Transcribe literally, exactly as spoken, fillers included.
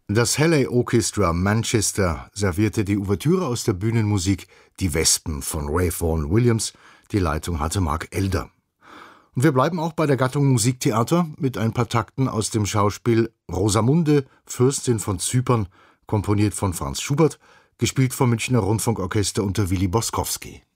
Das Halley Orchestra Manchester servierte die Ouvertüre aus der Bühnenmusik Die Wespen von Ray Vaughan Williams. Die Leitung hatte Mark Elder. Und wir bleiben auch bei der Gattung Musiktheater mit ein paar Takten aus dem Schauspiel Rosamunde, Fürstin von Zypern, komponiert von Franz Schubert, gespielt vom Münchner Rundfunkorchester unter Willy Boskowski.